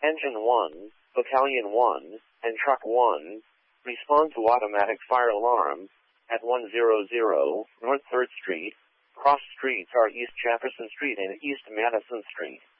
Engine 1, Battalion 1, and Truck 1, respond to automatic fire alarm at 100 North 3rd Street. Cross streets are East Jefferson Street and East Madison Street.